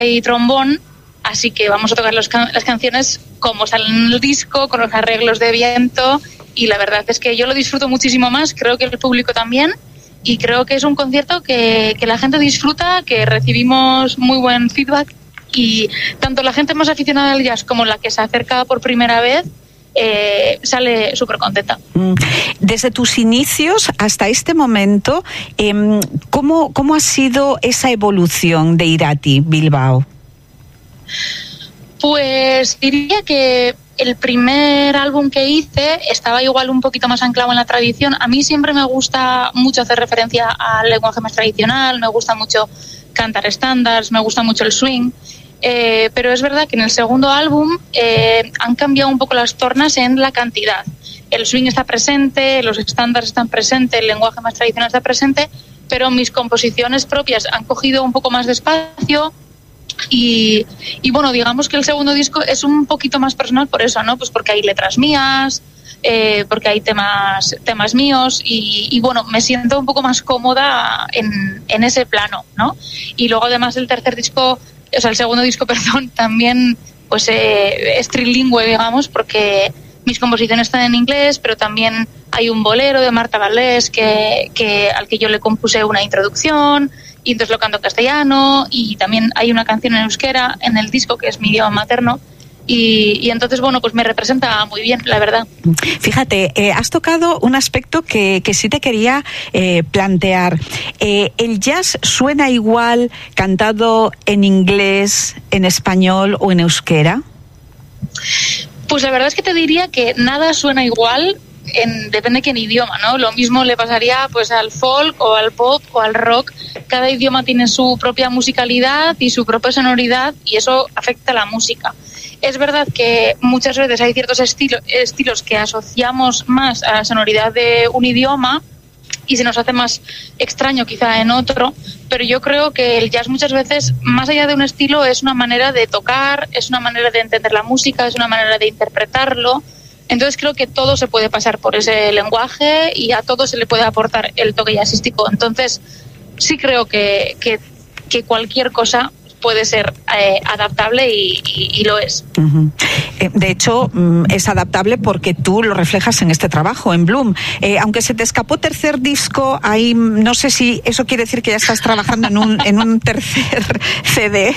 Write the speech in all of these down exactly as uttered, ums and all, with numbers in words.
y trombón, así que vamos a tocar los can- las canciones como salen en el disco, con los arreglos de viento, y la verdad es que yo lo disfruto muchísimo más, creo que el público también, y creo que es un concierto que, que la gente disfruta, que recibimos muy buen feedback, y tanto la gente más aficionada al jazz como la que se acerca por primera vez eh, sale súper contenta. Desde tus inicios hasta este momento, eh, ¿cómo, ¿cómo ha sido esa evolución de Irati Bilbao? Pues diría que el primer álbum que hice estaba igual un poquito más anclado en la tradición. A mí siempre me gusta mucho hacer referencia al lenguaje más tradicional, me gusta mucho cantar estándares, me gusta mucho el swing. Eh, pero es verdad que en el segundo álbum eh, han cambiado un poco las tornas en la cantidad. El swing está presente, los estándares están presentes, el lenguaje más tradicional está presente, pero mis composiciones propias han cogido un poco más de espacio y, y bueno, digamos que el segundo disco es un poquito más personal por eso, ¿no? Pues porque hay letras mías, eh, porque hay temas, temas míos y, y bueno, me siento un poco más cómoda en, en ese plano, ¿no? Y luego además el tercer disco, o sea, el segundo disco, perdón, también pues eh, es trilingüe, digamos, porque mis composiciones están en inglés, pero también hay un bolero de Marta Vallés que, que, al que yo le compuse una introducción y entonces lo canto en castellano, y también hay una canción en euskera en el disco que es mi idioma materno. Y, y entonces, bueno, pues me representa muy bien, la verdad. Fíjate, eh, has tocado un aspecto que, que sí te quería eh, plantear. Eh, ¿El jazz suena igual cantado en inglés, en español o en euskera? Pues la verdad es que te diría que nada suena igual, en, depende de qué idioma, ¿no? Lo mismo le pasaría pues al folk o al pop o al rock. Cada idioma tiene su propia musicalidad y su propia sonoridad, y eso afecta a la música. Es verdad que muchas veces hay ciertos estilo, estilos que asociamos más a la sonoridad de un idioma y se nos hace más extraño quizá en otro, pero yo creo que el jazz muchas veces, más allá de un estilo, es una manera de tocar, es una manera de entender la música, es una manera de interpretarlo. Entonces creo que todo se puede pasar por ese lenguaje y a todo se le puede aportar el toque jazzístico. Entonces sí creo que, que, que cualquier cosa puede ser eh, adaptable y, y, y lo es. Uh-huh. Eh, de hecho, mm, es adaptable porque tú lo reflejas en este trabajo, en Bloom. Eh, aunque se te escapó tercer disco, ahí no sé si eso quiere decir que ya estás trabajando en un, en un tercer C D.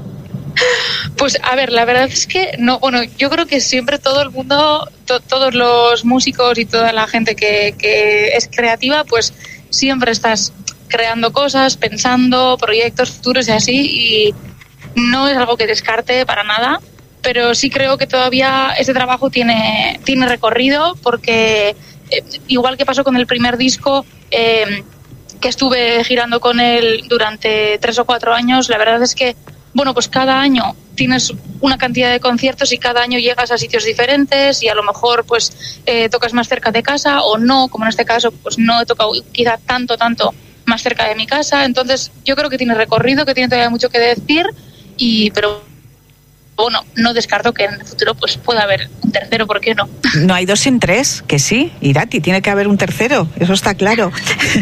Pues a ver, la verdad es que no, bueno, yo creo que siempre todo el mundo, to, todos los músicos y toda la gente que, que es creativa, pues siempre estás creando cosas, pensando proyectos futuros y así, y no es algo que descarte para nada, pero sí creo que todavía ese trabajo tiene, tiene recorrido, porque eh, igual que pasó con el primer disco, eh, que estuve girando con él durante tres o cuatro años, la verdad es que, bueno, pues cada año tienes una cantidad de conciertos y cada año llegas a sitios diferentes y a lo mejor pues eh, tocas más cerca de casa o no, como en este caso pues no he tocado quizá tanto, tanto más cerca de mi casa. Entonces yo creo que tiene recorrido, que tiene todavía mucho que decir, y pero bueno, no descarto que en el futuro pues pueda haber un tercero, ¿por qué no? No hay dos sin tres, que sí, Irati, tiene que haber un tercero, eso está claro.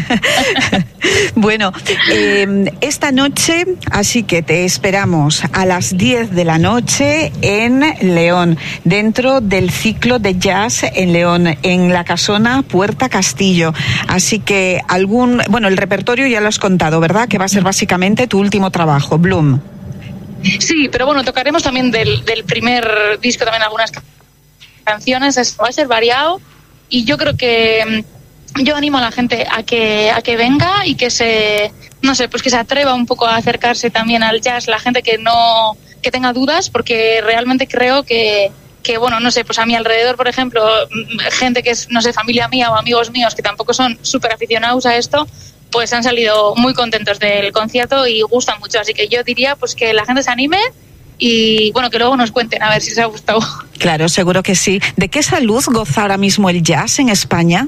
Bueno, eh, esta noche, así que te esperamos a las diez de la noche en León, dentro del ciclo de jazz en León, en la Casona Puerta Castillo. Así que algún, bueno, el repertorio ya lo has contado, ¿verdad? Que va a ser básicamente tu último trabajo, Bloom. Sí, pero bueno, tocaremos también del, del primer disco también algunas canciones, va a ser variado, y yo creo que yo animo a la gente a que a que venga y que se, no sé, pues que se atreva un poco a acercarse también al jazz, la gente que no, que tenga dudas, porque realmente creo que que bueno, no sé, pues a mi alrededor, por ejemplo, gente que es, no sé, familia mía o amigos míos que tampoco son súper aficionados a esto, pues han salido muy contentos del concierto y gustan mucho, así que yo diría pues que la gente se anime y bueno, que luego nos cuenten a ver si les ha gustado. Claro, seguro que sí. ¿De qué salud goza ahora mismo el jazz en España?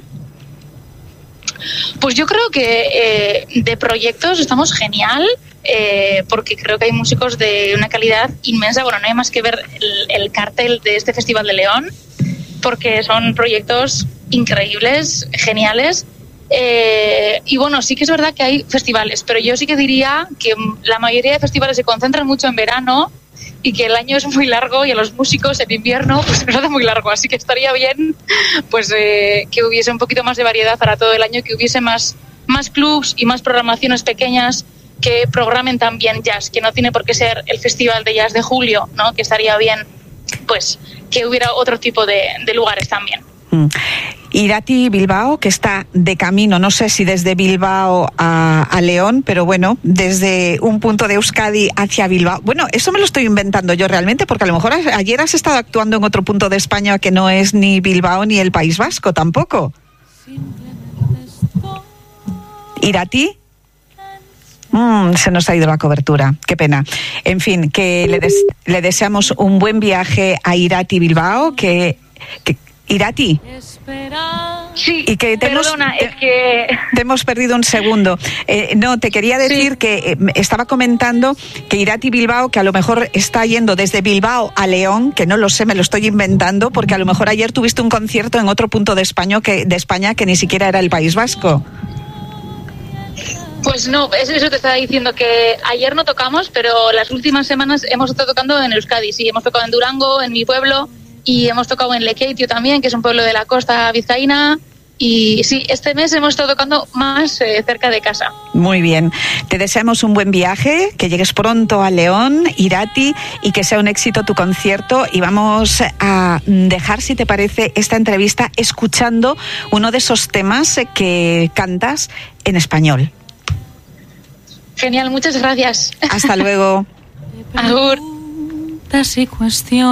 Pues yo creo que eh, de proyectos estamos genial, eh, porque creo que hay músicos de una calidad inmensa. Bueno, no hay más que ver el, el cartel de este Festival de León, porque son proyectos increíbles, geniales. Eh, y bueno, sí que es verdad que hay festivales, pero yo sí que diría que la mayoría de festivales se concentran mucho en verano y que el año es muy largo y a los músicos en invierno pues se nos hace muy largo, así que estaría bien pues eh, que hubiese un poquito más de variedad para todo el año, que hubiese más, más clubs y más programaciones pequeñas que programen también jazz, que no tiene por qué ser el festival de jazz de julio, ¿no? Que estaría bien pues que hubiera otro tipo de, de lugares también. Mm. Irati Bilbao, que está de camino, no sé si desde Bilbao a, a León, pero bueno, desde un punto de Euskadi hacia Bilbao. Bueno, eso me lo estoy inventando yo realmente, porque a lo mejor ayer has estado actuando en otro punto de España que no es ni Bilbao ni el País Vasco tampoco. Irati. Mm, se nos ha ido la cobertura, qué pena. En fin, que le, des, le deseamos un buen viaje a Irati Bilbao, que... que Irati. Sí, y que te perdona, hemos, es que... Te hemos perdido un segundo. Eh, no, te quería decir sí. que eh, estaba comentando que Irati Bilbao, que a lo mejor está yendo desde Bilbao a León, que no lo sé, me lo estoy inventando, porque a lo mejor ayer tuviste un concierto en otro punto de España que, de España que ni siquiera era el País Vasco. Pues no, eso, eso te estaba diciendo, que ayer no tocamos, pero las últimas semanas hemos estado tocando en Euskadi, sí, hemos tocado en Durango, en mi pueblo, y hemos tocado en Lekeitio también, que es un pueblo de la costa vizcaína, y sí, este mes hemos estado tocando más eh, cerca de casa. Muy bien, te deseamos un buen viaje, que llegues pronto a León, Irati, y que sea un éxito tu concierto, y vamos a dejar, si te parece, esta entrevista escuchando uno de esos temas que cantas en español. Genial, muchas gracias. Hasta luego. Agur.